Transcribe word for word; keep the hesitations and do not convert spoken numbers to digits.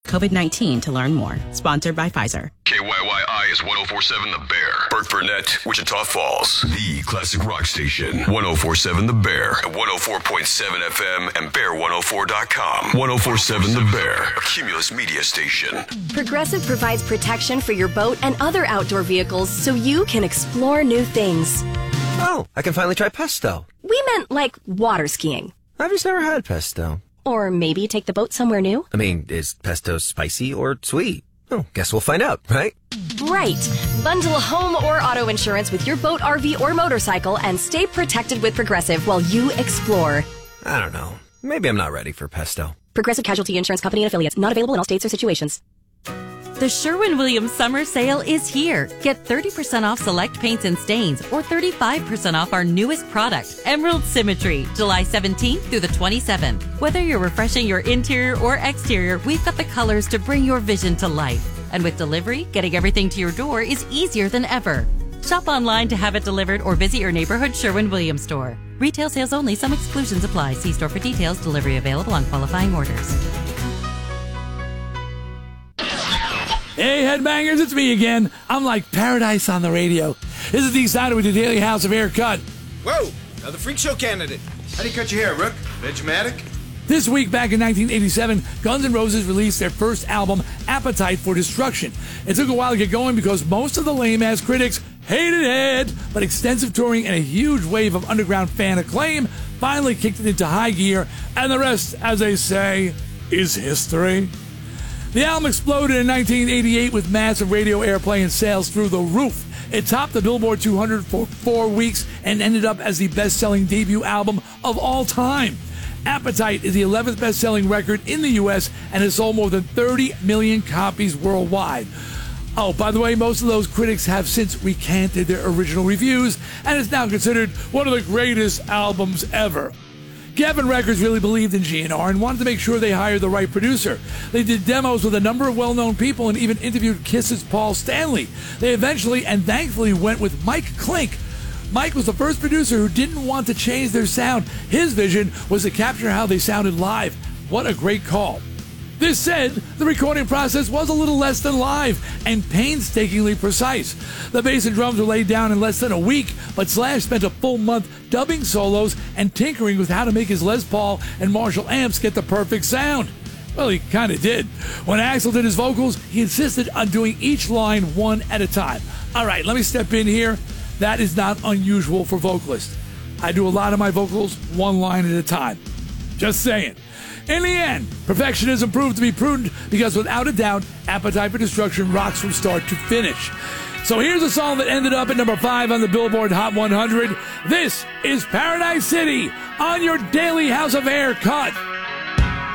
COVID nineteen to learn more. Sponsored by Pfizer. K Y Y I is one oh four point seven The Bear. Burt Burnett, Wichita Falls. The classic rock station. one oh four point seven The Bear. At one oh four point seven F M and bear one oh four dot com. one oh four point seven The Bear. A Cumulus media station. Progressive provides protection for your boat and other outdoor vehicles so you can explore new things. Oh, I can finally try pesto. We meant like water skiing. I've just never had pesto. Or maybe take the boat somewhere new. I mean, is pesto spicy or sweet? Oh, guess we'll find out, right? Right. Bundle home or auto insurance with your boat, R V, or motorcycle and stay protected with Progressive while you explore. I don't know. Maybe I'm not ready for pesto. Progressive Casualty Insurance Company and Affiliates. Not available in all states or situations. The Sherwin-Williams Summer Sale is here. Get thirty percent off select paints and stains or thirty-five percent off our newest product, Emerald Symmetry, July seventeenth through the twenty-seventh. Whether you're refreshing your interior or exterior, we've got the colors to bring your vision to life. And with delivery, getting everything to your door is easier than ever. Shop online to have it delivered or visit your neighborhood Sherwin-Williams store. Retail sales only. Some exclusions apply. See store for details. Delivery available on qualifying orders. Hey, headbangers, it's me again. I'm like paradise on the radio. This is D Snyder with the Daily House of Hair Cut. Whoa, another freak show candidate. How do you cut your hair, Rook? Vegematic? This week, back in nineteen eighty-seven, Guns N' Roses released their first album, Appetite for Destruction. It took a while to get going because most of the lame-ass critics hated it, but extensive touring and a huge wave of underground fan acclaim finally kicked it into high gear, and the rest, as they say, is history. The album exploded in nineteen eighty-eight with massive radio airplay and sales through the roof. It topped the Billboard two hundred for four weeks and ended up as the best-selling debut album of all time. Appetite is the eleventh best-selling record in the U S and has sold more than thirty million copies worldwide. Oh, by the way, most of those critics have since recanted their original reviews, and it's now considered one of the greatest albums ever. Geffen Records really believed in G N R and wanted to make sure they hired the right producer. They did demos with a number of well-known people and even interviewed Kiss's Paul Stanley. They eventually and thankfully went with Mike Clink. Mike was the first producer who didn't want to change their sound. His vision was to capture how they sounded live. What a great call. This said, the recording process was a little less than live and painstakingly precise. The bass and drums were laid down in less than a week, but Slash spent a full month dubbing solos and tinkering with how to make his Les Paul and Marshall amps get the perfect sound. Well, he kind of did. When Axl did his vocals, he insisted on doing each line one at a time. All right, let me step in here. That is not unusual for vocalists. I do a lot of my vocals one line at a time. Just saying. In the end, perfectionism proved to be prudent because without a doubt, Appetite for Destruction rocks from start to finish. So here's a song that ended up at number five on the Billboard Hot one hundred. This is Paradise City on your Daily House of Hair Cut.